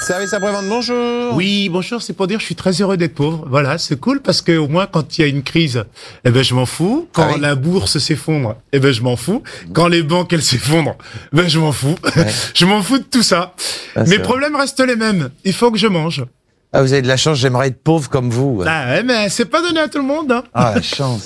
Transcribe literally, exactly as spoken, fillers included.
Service après-vente, bonjour. Oui, bonjour, c'est pour dire que je suis très heureux d'être pauvre. Voilà, c'est cool parce que au moins quand il y a une crise, eh ben je m'en fous. Quand Ah oui. la bourse s'effondre, eh ben je m'en fous. Quand les banques elles s'effondrent, ben je m'en fous. Ouais. Je m'en fous de tout ça. Ah, Mes c'est vrai. problèmes restent les mêmes. Il faut que je mange. Ah, vous avez de la chance, j'aimerais être pauvre comme vous. Ah ouais, mais c'est pas donné à tout le monde. Hein. Ah, la chance.